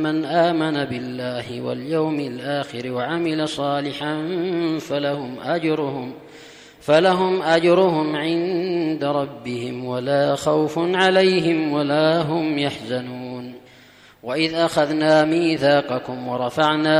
من آمن بالله واليوم الآخر وعمل صالحا فلهم أجرهم عند ربهم ولا خوف عليهم ولا هم يحزنون. وإذ أخذنا ميثاقكم ورفعنا